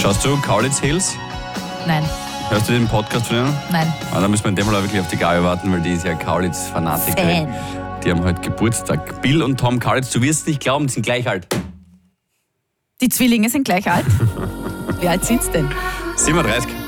Schaust du Kaulitz Hills? Nein. Hörst du den Podcast von ihnen? Nein. Da müssen wir in dem Fall auch wirklich auf die Gabi warten, weil die ist ja Kaulitz-Fanatikerin. Die haben heute Geburtstag. Bill und Tom Kaulitz, du wirst es nicht glauben, die sind gleich alt. Die Zwillinge sind gleich alt? Wie alt sind's denn? 37.